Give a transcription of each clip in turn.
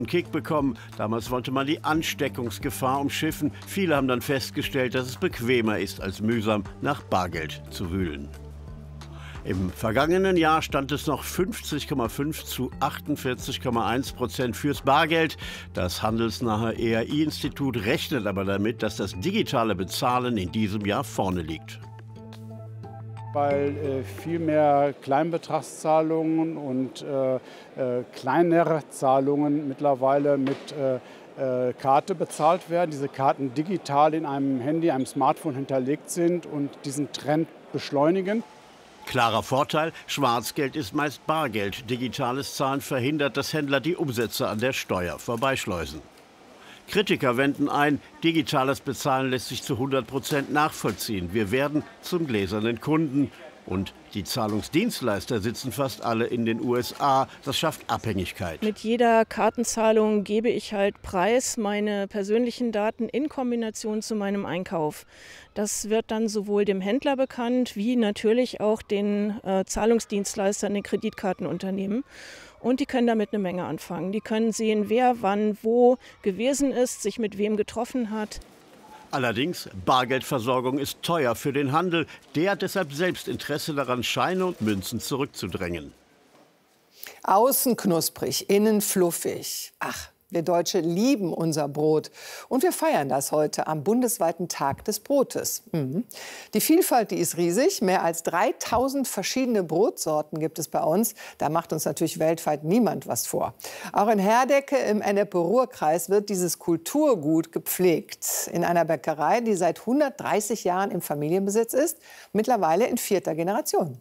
Kick bekommen. Damals wollte man die Ansteckungsgefahr umschiffen. Viele haben dann festgestellt, dass es bequemer ist, als mühsam nach Bargeld zu wühlen. Im vergangenen Jahr stand es noch 50,5 zu 48,1% fürs Bargeld. Das handelsnahe ERI-Institut rechnet aber damit, dass das digitale Bezahlen in diesem Jahr vorne liegt. Weil viel mehr Kleinbetragszahlungen und kleinere Zahlungen mittlerweile mit Karte bezahlt werden. Diese Karten digital in einem Handy, einem Smartphone hinterlegt sind und diesen Trend beschleunigen. Klarer Vorteil, Schwarzgeld ist meist Bargeld. Digitales Zahlen verhindert, dass Händler die Umsätze an der Steuer vorbeischleusen. Kritiker wenden ein, digitales Bezahlen lässt sich zu 100% nachvollziehen. Wir werden zum gläsernen Kunden. Und die Zahlungsdienstleister sitzen fast alle in den USA. Das schafft Abhängigkeit. Mit jeder Kartenzahlung gebe ich halt preis meine persönlichen Daten in Kombination zu meinem Einkauf. Das wird dann sowohl dem Händler bekannt, wie natürlich auch den Zahlungsdienstleistern, den Kreditkartenunternehmen. Und die können damit eine Menge anfangen. Die können sehen, wer wann wo gewesen ist, sich mit wem getroffen hat. Allerdings, Bargeldversorgung ist teuer für den Handel. Der hat deshalb selbst Interesse daran, Scheine und Münzen zurückzudrängen. Außen knusprig, innen fluffig. Ach, wir Deutsche lieben unser Brot. Und wir feiern das heute am bundesweiten Tag des Brotes. Die Vielfalt, die ist riesig. Mehr als 3000 verschiedene Brotsorten gibt es bei uns. Da macht uns natürlich weltweit niemand was vor. Auch in Herdecke im Ennepe-Ruhr-Kreis wird dieses Kulturgut gepflegt. In einer Bäckerei, die seit 130 Jahren im Familienbesitz ist. Mittlerweile in 4. Generation.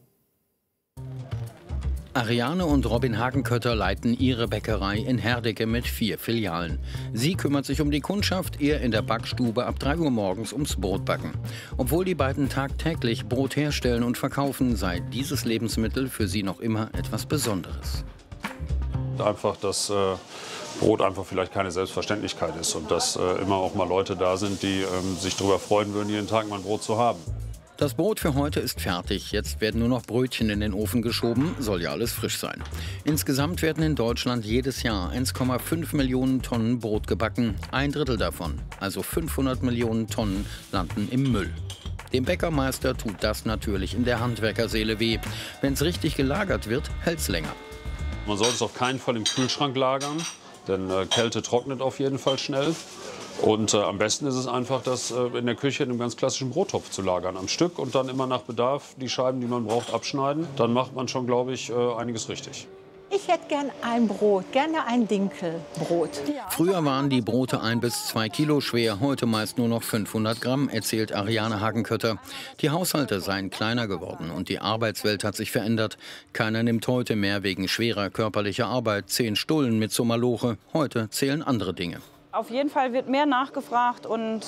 Ariane und Robin Hagenkötter leiten ihre Bäckerei in Herdecke mit 4 Filialen. Sie kümmert sich um die Kundschaft, er in der Backstube ab 3 Uhr morgens ums Brotbacken. Obwohl die beiden tagtäglich Brot herstellen und verkaufen, sei dieses Lebensmittel für sie noch immer etwas Besonderes. Einfach, dass Brot einfach vielleicht keine Selbstverständlichkeit ist und dass immer auch mal Leute da sind, die sich darüber freuen würden, jeden Tag mal ein Brot zu haben. Das Brot für heute ist fertig. Jetzt werden nur noch Brötchen in den Ofen geschoben. Soll ja alles frisch sein. Insgesamt werden in Deutschland jedes Jahr 1,5 Millionen Tonnen Brot gebacken. 1/3 davon, also 500 Millionen Tonnen, landen im Müll. Dem Bäckermeister tut das natürlich in der Handwerkerseele weh. Wenn es richtig gelagert wird, hält es länger. Man sollte es auf keinen Fall im Kühlschrank lagern, denn Kälte trocknet auf jeden Fall schnell. Und am besten ist es einfach, das in der Küche in einem ganz klassischen Brottopf zu lagern, am Stück und dann immer nach Bedarf die Scheiben, die man braucht, abschneiden. Dann macht man schon, glaube ich, einiges richtig. Ich hätte gern ein Brot, gerne ein Dinkelbrot. Früher waren die Brote 1 bis 2 Kilo schwer, heute meist nur noch 500 Gramm, erzählt Ariane Hagenkötter. Die Haushalte seien kleiner geworden und die Arbeitswelt hat sich verändert. Keiner nimmt heute mehr wegen schwerer körperlicher Arbeit 10 Stullen mit zur Maloche. Heute zählen andere Dinge. Auf jeden Fall wird mehr nachgefragt und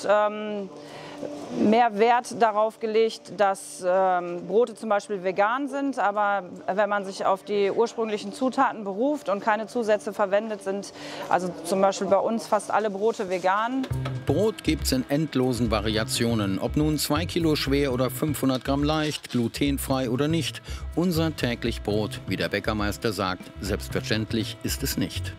mehr Wert darauf gelegt, dass Brote zum Beispiel vegan sind. Aber wenn man sich auf die ursprünglichen Zutaten beruft und keine Zusätze verwendet, sind also zum Beispiel bei uns fast alle Brote vegan. Brot gibt's in endlosen Variationen. Ob nun 2 Kilo schwer oder 500 Gramm leicht, glutenfrei oder nicht. Unser täglich Brot, wie der Bäckermeister sagt, selbstverständlich ist es nicht.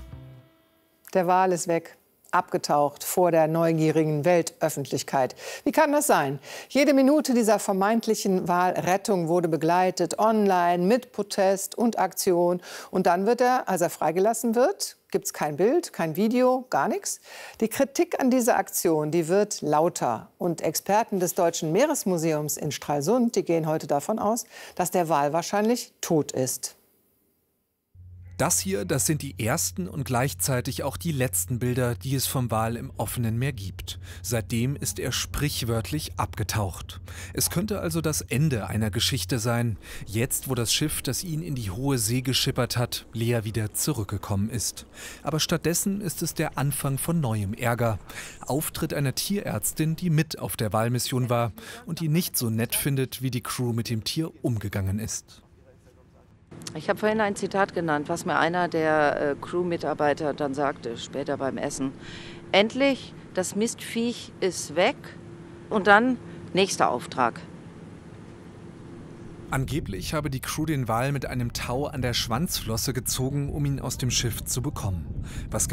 Der Wal ist weg, abgetaucht vor der neugierigen Weltöffentlichkeit. Wie kann das sein? Jede Minute dieser vermeintlichen Walrettung wurde begleitet, online, mit Protest und Aktion. Und dann wird er, als er freigelassen wird, gibt es kein Bild, kein Video, gar nichts. Die Kritik an dieser Aktion, die wird lauter. Und Experten des Deutschen Meeresmuseums in Stralsund, die gehen heute davon aus, dass der Wal wahrscheinlich tot ist. Das hier, das sind die ersten und gleichzeitig auch die letzten Bilder, die es vom Wal im offenen Meer gibt. Seitdem ist er sprichwörtlich abgetaucht. Es könnte also das Ende einer Geschichte sein, jetzt wo das Schiff, das ihn in die hohe See geschippert hat, leer wieder zurückgekommen ist. Aber stattdessen ist es der Anfang von neuem Ärger. Auftritt einer Tierärztin, die mit auf der Walmission war und die nicht so nett findet, wie die Crew mit dem Tier umgegangen ist. Ich habe vorhin ein Zitat genannt, was mir einer der Crew-Mitarbeiter dann sagte, später beim Essen. Endlich, das Mistviech ist weg und dann nächster Auftrag. Angeblich habe die Crew den Wal mit einem Tau an der Schwanzflosse gezogen, um ihn aus dem Schiff zu bekommen. Was